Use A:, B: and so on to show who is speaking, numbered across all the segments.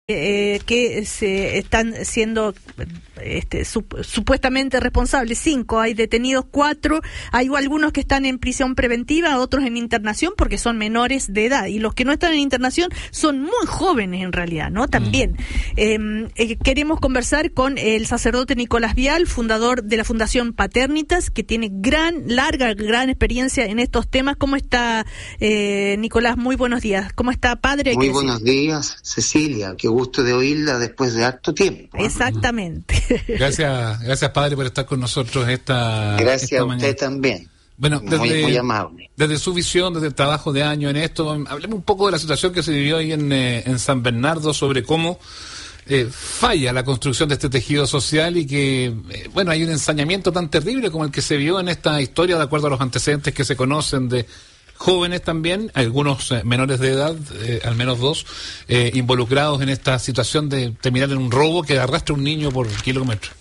A: que se están siendo supuestamente responsables. 5, hay detenidos 4, hay algunos que están en prisión preventiva, otros en internación porque son menores de edad, y los que no están en internación son muy jóvenes en realidad, ¿no? También queremos conversar con el sacerdote Nicolás Vial, fundador de la Fundación Paternitas, que tiene gran experiencia en estos temas. ¿Cómo está, Nicolás? Muy buenos días. ¿Cómo está, padre?
B: Muy buenos días, Cecilia. Qué gusto de oírla después de harto tiempo.
A: Exactamente.
C: Gracias, padre, por estar con nosotros
B: Gracias a usted
C: mañana.
B: También.
C: Bueno,
B: muy amable.
C: Desde su visión, desde el trabajo de año en esto, hablemos un poco de la situación que se vivió ahí en San Bernardo, sobre cómo falla la construcción de este tejido social y que, hay un ensañamiento tan terrible como el que se vio en esta historia, de acuerdo a los antecedentes que se conocen de jóvenes también, algunos menores de edad, al menos 2, involucrados en esta situación de terminar en un robo que arrastra un niño por kilómetro.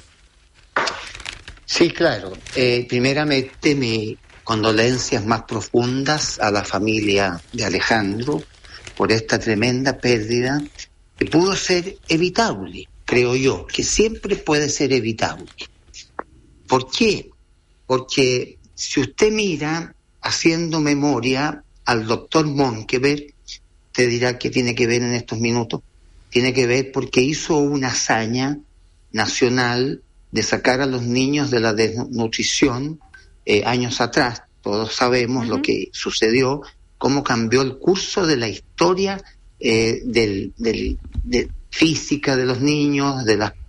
B: Sí, claro. Primeramente, mis condolencias más profundas a la familia de Alejandro por esta tremenda pérdida que pudo ser evitable, creo yo, que siempre puede ser evitable. ¿Por qué? Porque si usted mira, haciendo memoria al doctor Monkeberg, te dirá que tiene que ver en estos minutos. Tiene que ver porque hizo una hazaña nacional de sacar a los niños de la desnutrición años atrás. Todos sabemos lo que sucedió, cómo cambió el curso de la historia de física de los niños,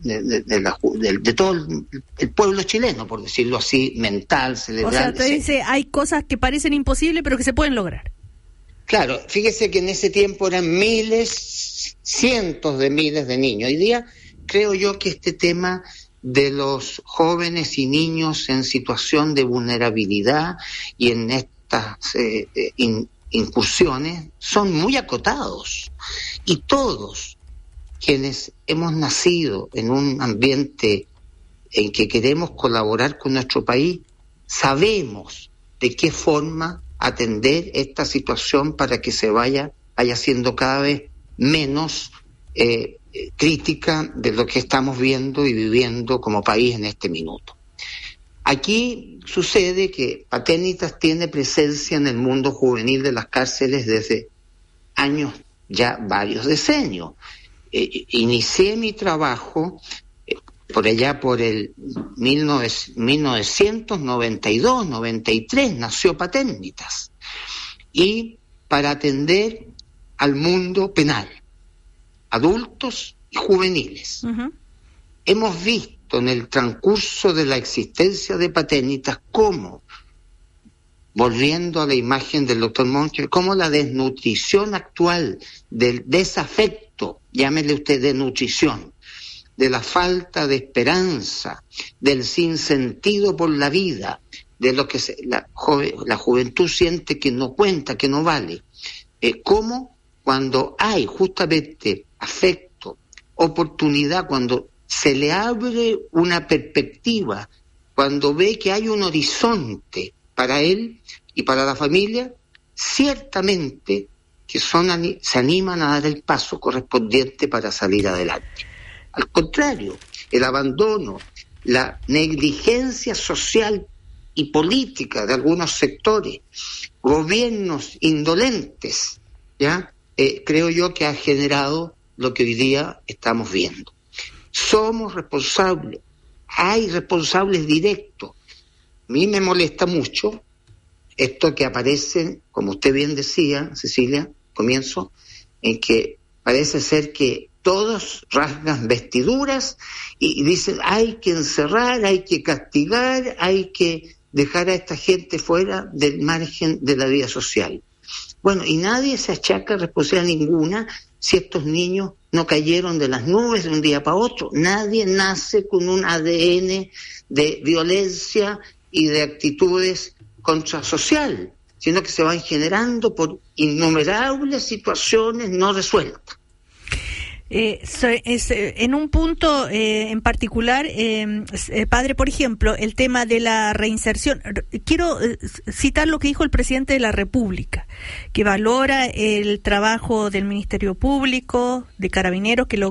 B: de todo el pueblo chileno, por decirlo así, mental, cerebral.
A: O sea, te dice, hay cosas que parecen imposibles, pero que se pueden lograr.
B: Claro, fíjese que en ese tiempo eran miles, cientos de miles de niños. Hoy día creo yo que este tema de los jóvenes y niños en situación de vulnerabilidad y en estas incursiones son muy acotados. Y todos quienes hemos nacido en un ambiente en que queremos colaborar con nuestro país, sabemos de qué forma atender esta situación para que se vaya siendo cada vez menos crítica de lo que estamos viendo y viviendo como país en este minuto. Aquí sucede que Paternitas tiene presencia en el mundo juvenil de las cárceles desde años, ya varios decenios. Inicié mi trabajo por allá por el 1992, 93, nació Paternitas, y para atender al mundo penal, adultos y juveniles. Uh-huh. Hemos visto en el transcurso de la existencia de Paternitas cómo, volviendo a la imagen del doctor Monke, cómo la desnutrición actual, del desafecto, llámele usted desnutrición, de la falta de esperanza, del sinsentido por la vida, de lo que la juventud siente que no cuenta, que no vale. Cómo cuando hay justamente afecto, oportunidad, cuando se le abre una perspectiva, cuando ve que hay un horizonte para él y para la familia, ciertamente que se animan a dar el paso correspondiente para salir adelante. Al contrario, el abandono, la negligencia social y política de algunos sectores, gobiernos indolentes, ¿ya? Creo yo que ha generado lo que hoy día estamos viendo. Somos responsables, hay responsables directos. A mí me molesta mucho esto que aparece, como usted bien decía, Cecilia, comienzo, en que parece ser que todos rasgan vestiduras y dicen hay que encerrar, hay que castigar, hay que dejar a esta gente fuera del margen de la vida social. Bueno, y nadie se achaca responsabilidad ninguna si estos niños no cayeron de las nubes de un día para otro. Nadie nace con un ADN de violencia y de actitudes contrasocial, sino que se van generando por innumerables situaciones no resueltas.
A: En un punto en particular, padre, por ejemplo, el tema de la reinserción. Quiero citar lo que dijo el presidente de la República, que valora el trabajo del Ministerio Público, de Carabineros, que lo